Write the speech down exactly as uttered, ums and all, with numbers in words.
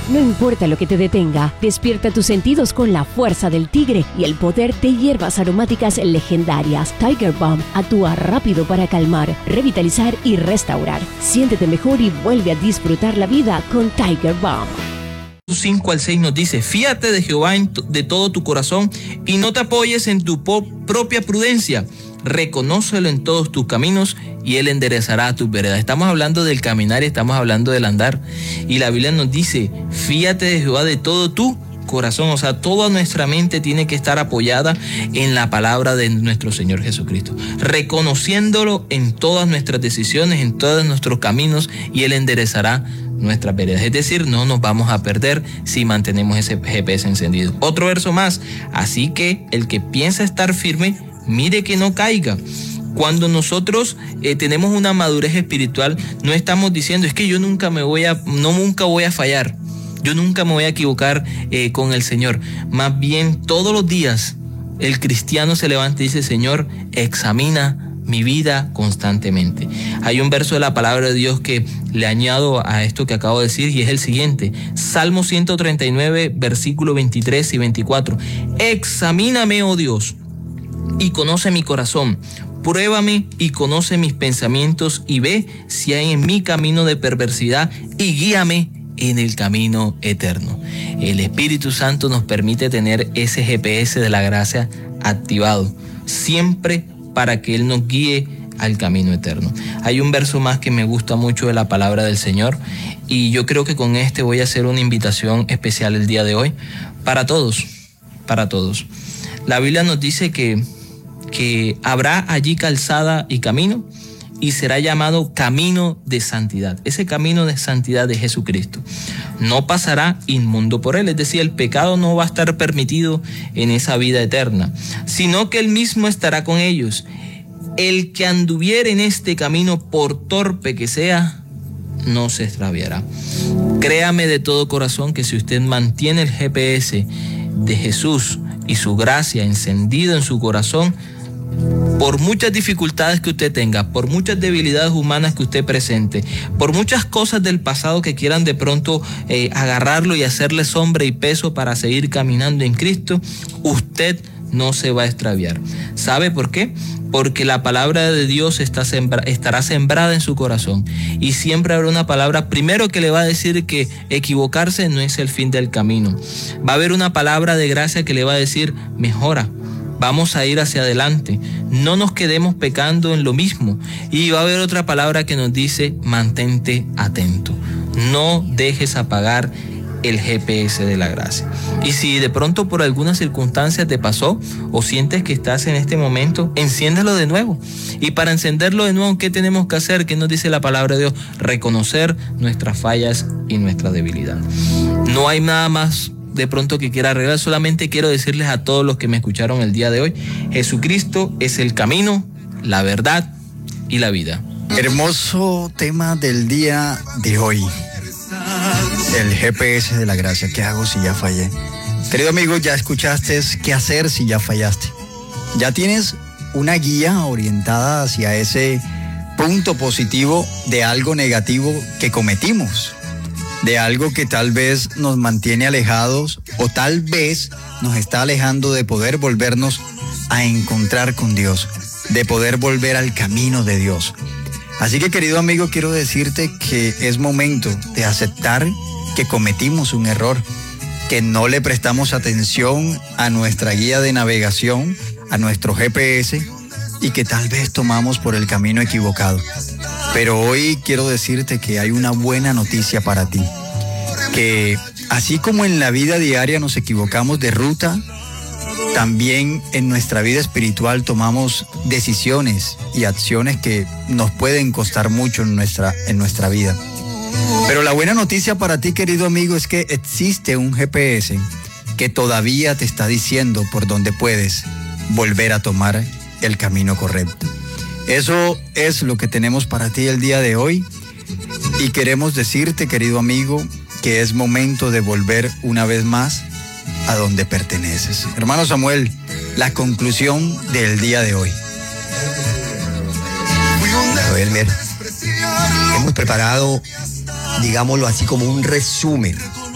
No importa lo que te detenga, despierta tus sentidos con la fuerza del tigre y el poder de hierbas aromáticas legendarias. Tiger Balm actúa rápido para calmar, revitalizar y restaurar. Siéntete mejor y vuelve a disfrutar la vida con Tiger Balm. cinco al seis nos dice: fíate de Jehová en de todo tu corazón y no te apoyes en tu propia prudencia. Reconócelo en todos tus caminos y Él enderezará tus veredas. Estamos hablando del caminar y estamos hablando del andar. Y la Biblia nos dice: fíate de Jehová de todo tu corazón. O sea, toda nuestra mente tiene que estar apoyada en la palabra de nuestro Señor Jesucristo, reconociéndolo en todas nuestras decisiones, en todos nuestros caminos, y Él enderezará nuestras veredas. Es decir, no nos vamos a perder si mantenemos ese G P S encendido. Otro verso más: así que el que piensa estar firme, mire que no caiga. Cuando nosotros eh, tenemos una madurez espiritual, no estamos diciendo: es que yo nunca me voy a, no nunca voy a fallar, yo nunca me voy a equivocar eh, con el Señor. Más bien, todos los días el cristiano se levanta y dice: Señor, examina mi vida constantemente. Hay un verso de la palabra de Dios que le añado a esto que acabo de decir, y es el siguiente: Salmo ciento treinta y nueve, versículos veintitrés y veinticuatro. Examíname, oh Dios, y conoce mi corazón. Pruébame y conoce mis pensamientos y ve si hay en mí camino de perversidad y guíame en el camino eterno. El Espíritu Santo nos permite tener ese G P S de la gracia activado siempre para que Él nos guíe al camino eterno. Hay un verso más que me gusta mucho de la palabra del Señor, y yo creo que con este voy a hacer una invitación especial el día de hoy para todos, para todos. La Biblia nos dice que, que habrá allí calzada y camino, y será llamado camino de santidad. Ese camino de santidad de Jesucristo no pasará inmundo por él, es decir, el pecado no va a estar permitido en esa vida eterna, sino que Él mismo estará con ellos. El que anduviere en este camino, por torpe que sea, no se extraviará. Créame de todo corazón que si usted mantiene el G P S de Jesús y su gracia encendido en su corazón, por muchas dificultades que usted tenga, por muchas debilidades humanas que usted presente, por muchas cosas del pasado que quieran de pronto eh, agarrarlo y hacerle sombra y peso para seguir caminando en Cristo, usted no se va a extraviar. ¿Sabe por qué? Porque la palabra de Dios está sembra, estará sembrada en su corazón, y siempre habrá una palabra primero que le va a decir que equivocarse no es el fin del camino. Va a haber una palabra de gracia que le va a decir: mejora, vamos a ir hacia adelante, no nos quedemos pecando en lo mismo. Y va a haber otra palabra que nos dice: mantente atento, no dejes apagar el G P S de la gracia. Y si de pronto por alguna circunstancia te pasó o sientes que estás en este momento, enciéndelo de nuevo. Y para encenderlo de nuevo, ¿qué tenemos que hacer? ¿Qué nos dice la palabra de Dios? Reconocer nuestras fallas y nuestra debilidad. No hay nada más de pronto que quiera arreglar. Solamente quiero decirles a todos los que me escucharon el día de hoy: Jesucristo es el camino, la verdad y la vida. Hermoso tema del día de hoy, el G P S de la gracia. ¿Qué hago si ya fallé? Querido amigo, ya escuchaste qué hacer si ya fallaste. Ya tienes una guía orientada hacia ese punto positivo de algo negativo que cometimos, de algo que tal vez nos mantiene alejados o tal vez nos está alejando de poder volvernos a encontrar con Dios, de poder volver al camino de Dios. Así que, querido amigo, quiero decirte que es momento de aceptar que cometimos un error, que no le prestamos atención a nuestra guía de navegación, a nuestro G P S, y que tal vez tomamos por el camino equivocado. Pero hoy quiero decirte que hay una buena noticia para ti, que así como en la vida diaria nos equivocamos de ruta, también en nuestra vida espiritual tomamos decisiones y acciones que nos pueden costar mucho en nuestra, en nuestra vida. Pero la buena noticia para ti, querido amigo, es que existe un G P S que todavía te está diciendo por dónde puedes volver a tomar el camino correcto. Eso es lo que tenemos para ti el día de hoy, y queremos decirte, querido amigo, que es momento de volver una vez más a donde perteneces. Hermano Samuel, la conclusión del día de hoy. Elmer, hemos preparado, digámoslo así, como un resumen